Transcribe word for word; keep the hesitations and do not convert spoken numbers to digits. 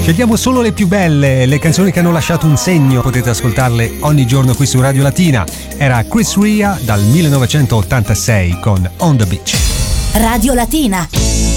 Scegliamo solo le più belle, le canzoni che hanno lasciato un segno. Potete ascoltarle ogni giorno qui su Radio Latina. Era Chris Ria dal millenovecentottantasei con On the Beach. Radio Latina.